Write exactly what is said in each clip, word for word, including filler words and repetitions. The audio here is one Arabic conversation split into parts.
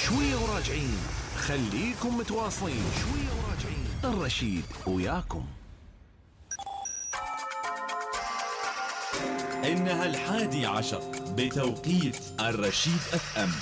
شوية وراجعين، خليكم متواصلين. شوية وراجعين، الرشيد وياكم. إنها الحادي عشر بتوقيت الرشيد اف ام.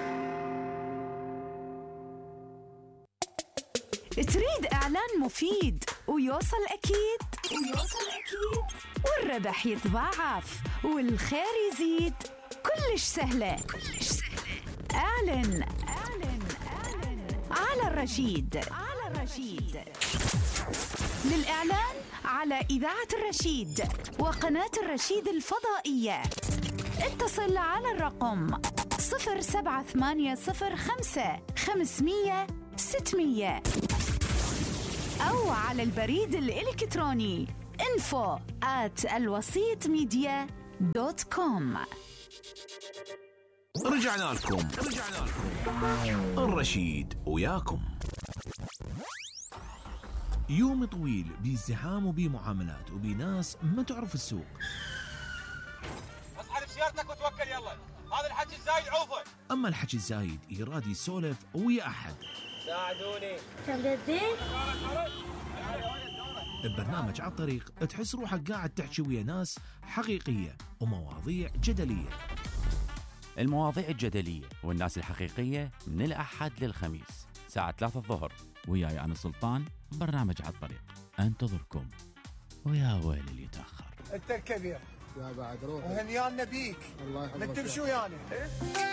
تريد إعلان مفيد ويوصل أكيد ويوصل أكيد والربح يتضاعف والخير يزيد؟ كلش سهلة كلش سهلة. اعلن اعلن اعلن على الرشيد على الرشيد. للإعلان على إذاعة الرشيد وقناة الرشيد الفضائية اتصل على الرقم صفر سبعة ثمانية صفر خمسة خمسمية ستمية أو على البريد الإلكتروني info at الوسيط ميديا دوت كوم. رجعنا لكم رجعنا لكم الرشيد وياكم. يوم طويل بازدحام وبمعاملات وبناس ما تعرف السوق. اصحى بسيارتك وتوكل يلا، هذا الحكي الزايد عوفه. اما الحكي الزايد يراد يسولف ويا احد. ساعدوني. تبدين ببرنامج على الطريق تحس روحك قاعد تحكي ويا ناس حقيقية ومواضيع جدلية. المواضيع الجدلية والناس الحقيقية من الأحد للخميس ساعة ثلاثة الظهر، وياي أنا سلطان. برنامج على الطريق أنتظركم، ويا ويل اللي يتأخر. انت الكبير يا بعد روح وهنيان نبيك. الله يحفظك. ما تمشوا يعني.